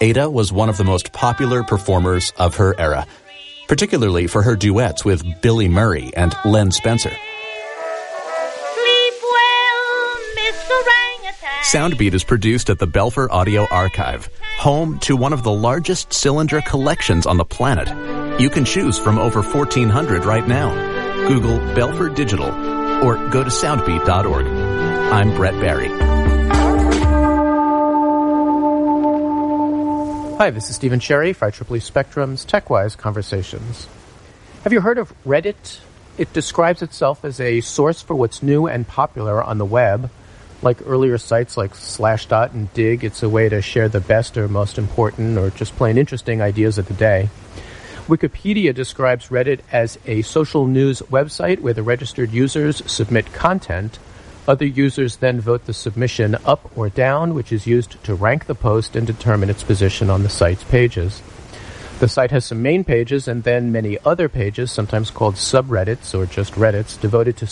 Ada was one of the most popular performers of her era, particularly for her duets with Billy Murray and Len Spencer. Sleep well, Mr. Orangutan. Soundbeat is produced at the Belfer Audio Archive, home to one of the largest cylinder collections on the planet. You can choose from over 1,400 right now. Google Belfer Digital or go to soundbeat.org. I'm Brett Barry. Hi, this is Stephen Cherry for IEEE Spectrum's TechWise Conversations. Have you heard of Reddit? It describes itself as a source for what's new and popular on the web. Like earlier sites like Slashdot and Dig, it's a way to share the best or most important or just plain interesting ideas of the day. Wikipedia describes Reddit as a social news website where the registered users submit content. Other users then vote the submission up or down, which is used to rank the post and determine its position on the site's pages. The site has some main pages and then many other pages, sometimes called subreddits or just Reddits, devoted to